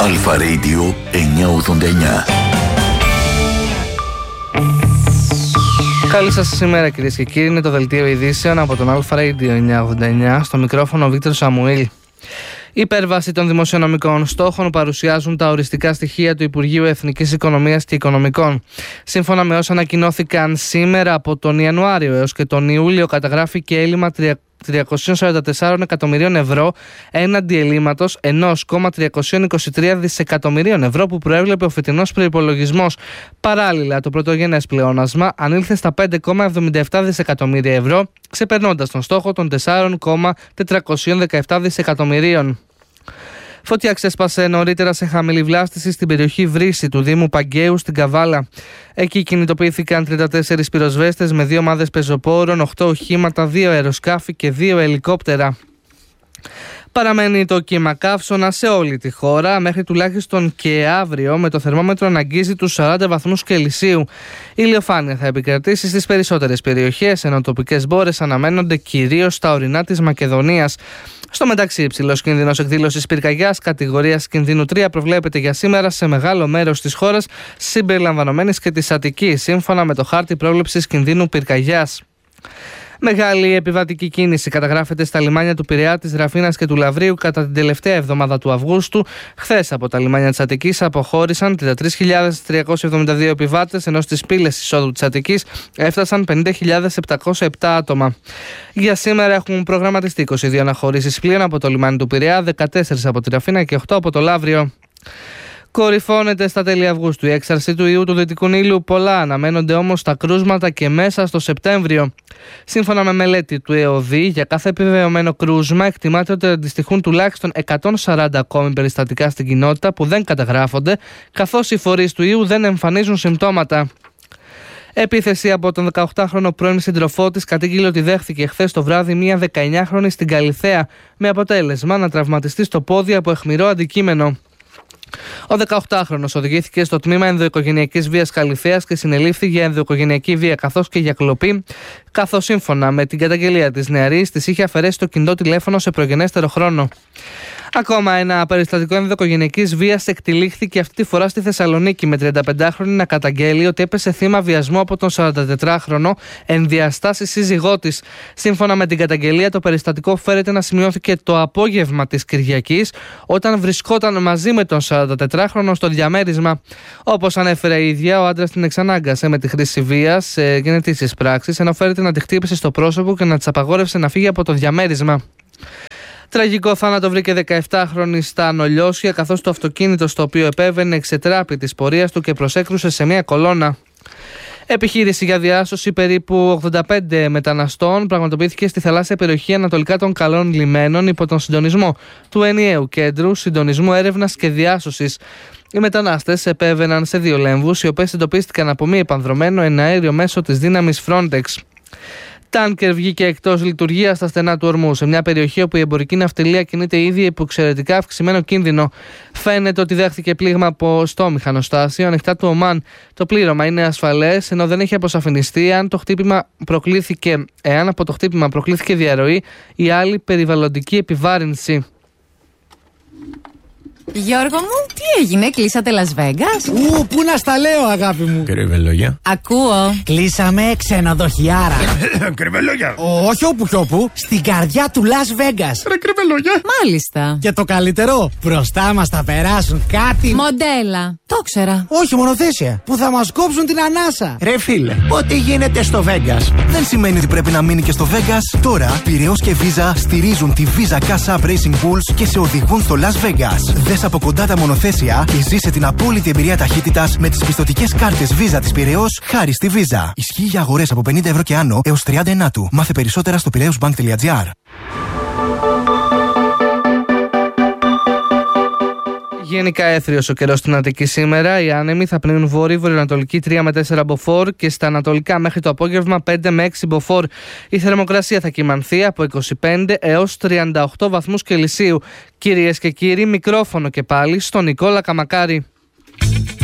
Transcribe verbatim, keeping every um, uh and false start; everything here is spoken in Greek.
Αλφα Radio εννιακόσια ογδόντα εννιά. Καλή σας σήμερα, κυρίες και κύριοι. Είναι το δελτίο ειδήσεων από τον Αλφα Radio εννιακόσια ογδόντα εννιά. Στο μικρόφωνο ο Βίκτορ Σαμουήλ. Η υπέρβαση των δημοσιονομικών στόχων παρουσιάζουν τα οριστικά στοιχεία του Υπουργείου Εθνικής Οικονομίας και Οικονομικών. Σύμφωνα με όσα ανακοινώθηκαν σήμερα, από τον Ιανουάριο έως και τον Ιούλιο καταγράφηκε έλλειμμα τριακόσια σαράντα τέσσερα εκατομμυρίων ευρώ έναντι ελλείμματος ένα κόμμα τριακόσια είκοσι τρία δισεκατομμυρίων ευρώ που προέβλεπε ο φετινός προϋπολογισμός. Παράλληλα, το πρωτογενές πλεόνασμα ανήλθε στα πέντε κόμμα εβδομήντα επτά δισεκατομμύρια ευρώ, ξεπερνώντας τον στόχο των τέσσερα κόμμα τετρακόσια δεκαεπτά δισεκατομμυρίων. Φωτιά ξέσπασε νωρίτερα σε χαμηλή βλάστηση στην περιοχή Βρύση του Δήμου Παγκαίου στην Καβάλα. Εκεί κινητοποιήθηκαν τριάντα τέσσερις πυροσβέστες με δύο ομάδες πεζοπόρων, οκτώ οχήματα, δύο αεροσκάφη και δύο ελικόπτερα. Παραμένει το κύμα καύσωνα σε όλη τη χώρα μέχρι τουλάχιστον και αύριο, με το θερμόμετρο να αγγίζει τους σαράντα βαθμούς Κελσίου. Η ηλιοφάνεια θα επικρατήσει στις περισσότερες περιοχές, ενώ τοπικές μπόρες αναμένονται κυρίως στα ορεινά της Μακεδονίας. Στο μεταξύ, υψηλός κίνδυνος εκδήλωσης πυρκαγιάς κατηγορίας κινδύνου τρία προβλέπεται για σήμερα σε μεγάλο μέρος της χώρας, συμπεριλαμβανομένης και της Αττικής, σύμφωνα με το χάρτη πρόβλεψης κινδύνου πυρκαγιάς. Μεγάλη επιβατική κίνηση καταγράφεται στα λιμάνια του Πειραιά, της Ραφίνας και του Λαβρίου κατά την τελευταία εβδομάδα του Αυγούστου. Χθες από τα λιμάνια της Αττικής αποχώρησαν τριάντα τρεις χιλιάδες τριακόσιοι εβδομήντα δύο επιβάτες, ενώ στις πύλες εισόδου της Αττικής έφτασαν πενήντα χιλιάδες επτακόσια επτά άτομα. Για σήμερα έχουν προγραμματιστεί είκοσι δύο αναχωρήσεις πλοίων από το λιμάνι του Πειραιά, δεκατέσσερις από τη Ραφίνα και οκτώ από το Λαύριο. Κορυφώνεται στα τέλη Αυγούστου η έξαρση του ιού του Δυτικού Νείλου. Πολλά αναμένονται όμως τα κρούσματα και μέσα στο Σεπτέμβριο. Σύμφωνα με μελέτη του ΕΟΔΗ, για κάθε επιβεβαιωμένο κρούσμα εκτιμάται ότι αντιστοιχούν τουλάχιστον εκατόν σαράντα ακόμη περιστατικά στην κοινότητα που δεν καταγράφονται, καθώς οι φορείς του ιού δεν εμφανίζουν συμπτώματα. Επίθεση από τον δεκαοκτάχρονο πρώην σύντροφό της κατήγγειλε ότι δέχθηκε χθες το βράδυ μία δεκαεννιάχρονη στην Καλιθέα, με αποτέλεσμα να τραυματιστεί στο πόδι από αιχμηρό αντικείμενο. Ο δεκαοκτάχρονος οδηγήθηκε στο τμήμα ενδοοικογενειακής βίας Καλιθέας και συνελήφθη για ενδοοικογενειακή βία καθώς και για κλοπή, καθώς σύμφωνα με την καταγγελία της νεαρής της είχε αφαιρέσει το κινητό τηλέφωνο σε προγενέστερο χρόνο. Ακόμα ένα περιστατικό ενδοοικογενειακής βίας εκτυλίχθηκε αυτή τη φορά στη Θεσσαλονίκη, με τριανταπεντάχρονη να καταγγέλει ότι έπεσε θύμα βιασμού από τον σαραντατετράχρονο ενδιαστάσει σύζυγό της. Σύμφωνα με την καταγγελία, το περιστατικό φέρεται να σημειώθηκε το απόγευμα της Κυριακής, όταν βρισκόταν μαζί με τον σαραντατετράχρονο στο διαμέρισμα. Όπως ανέφερε η ίδια, ο άντρας την εξανάγκασε με τη χρήση βίας σε γενετήσεις πράξεις, ενώ φέρεται να τη χτύπησε στο πρόσωπο και να της απαγόρευσε να φύγει από το διαμέρισμα. Τραγικό θάνατο βρήκε δεκαεπτάχρονη στα Ανολιώσια, καθώς το αυτοκίνητο στο οποίο επέβαινε εξετράπη της πορείας του και προσέκρουσε σε μια κολόνα. Επιχείρηση για διάσωση περίπου ογδόντα πέντε μεταναστών πραγματοποιήθηκε στη θαλάσσια περιοχή ανατολικά των Καλών Λιμένων υπό τον συντονισμό του ενιαίου κέντρου συντονισμού έρευνας και διάσωσης. Οι μετανάστες επέβαιναν σε δύο λέμβους, οι οποίες εντοπίστηκαν από μη επανδρωμένο εναέριο μέσω της δύναμης Frontex. Τάνκερ βγήκε εκτός λειτουργίας στα στενά του ορμού, σε μια περιοχή όπου η εμπορική ναυτιλία κινείται ήδη υπό εξαιρετικά αυξημένο κίνδυνο. Φαίνεται ότι δέχθηκε πλήγμα από στο μηχανοστάσιο ανοιχτά του Ομάν. Το πλήρωμα είναι ασφαλές, ενώ δεν έχει αποσαφινιστεί αν, το χτύπημα προκλήθηκε, εάν από το χτύπημα προκλήθηκε διαρροή ή άλλη περιβαλλοντική επιβάρυνση. Γιώργο μου, τι έγινε, κλείσατε Las Vegas? Ου, πού να στα λέω, αγάπη μου. Κρυβελόγια. Ακούω. Κλείσαμε ξενοδοχιάρα. Κρυβελόγια. Όχι όπου κι όπου, στην καρδιά του Las Vegas. Ρε κρυβελόγια. Μάλιστα. Και το καλύτερο, μπροστά μας θα περάσουν κάτι. Μοντέλα. Το ξέρα. Όχι μονοθέσια, που θα μας κόψουν την ανάσα. Ρε φίλε, ό,τι γίνεται στο Vegas δεν σημαίνει ότι πρέπει να μείνει και στο Vegas. Τώρα, Πειραιώς και Visa στηρίζουν τη Visa Cash App Racing Bulls και σε οδηγούν στο Las Vegas. Δες από κοντά τα μονοθέσια και ζήσε την απόλυτη εμπειρία ταχύτητας με τις πιστωτικές κάρτες Visa της Πειραιώς χάρη στη Visa. Ισχύει για αγορές από πενήντα ευρώ και άνω έως τριάντα ενάτου. Μάθε περισσότερα στο πειραιώσμπανκ τελεία τζι άρ. Γενικά έθριος ο καιρός στην Αττική σήμερα. Οι άνεμοι θα πνέουν βόρειο-βορειοανατολική τρία με τέσσερα μποφόρ και στα ανατολικά μέχρι το απόγευμα πέντε με έξι μποφόρ. Η θερμοκρασία θα κυμανθεί από είκοσι πέντε έως τριάντα οκτώ βαθμούς Κελσίου. Κυρίες και κύριοι, μικρόφωνο και πάλι στον Νικόλα Καμακάρη.